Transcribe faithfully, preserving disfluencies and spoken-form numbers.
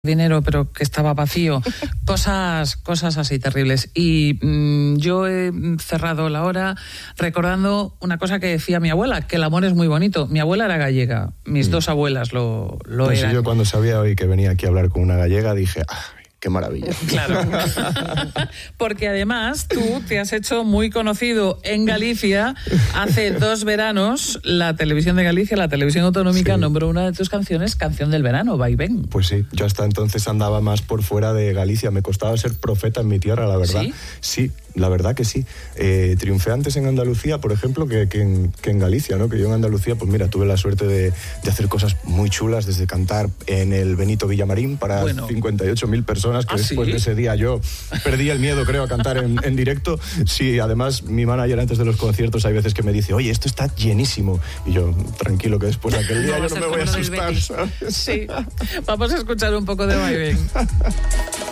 dinero pero que estaba vacío, cosas cosas así terribles. Y mmm, yo he cerrado la hora recordando una cosa que decía mi abuela, que el amor es muy bonito. Mi abuela era gallega, mis mm. dos abuelas lo, lo pues eran. Yo cuando sabía hoy que venía aquí a hablar con una gallega dije, ¡ah, qué maravilla! Claro. Porque además tú te has hecho muy conocido en Galicia. Hace dos veranos la televisión de Galicia, la televisión autonómica, sí, nombró una de tus canciones canción del verano, Vaivén. Pues sí, yo hasta entonces andaba más por fuera de Galicia, me costaba ser profeta en mi tierra, la verdad. ¿Sí? Sí, la verdad que sí. Eh, triunfé antes en Andalucía, por ejemplo, que, que, en, que en Galicia, ¿no? Que yo en Andalucía, pues mira, tuve la suerte de, de hacer cosas muy chulas, desde cantar en el Benito Villamarín para bueno. cincuenta y ocho mil personas, que ¿Ah, después sí? de ese día yo perdí el miedo, creo, a cantar en, en directo. Sí, además, mi manager antes de los conciertos hay veces que me dice, oye, esto está llenísimo. Y yo, tranquilo, que después de aquel día no, yo no me voy a asustar, ¿sabes? Sí, vamos a escuchar un poco de Vaivén.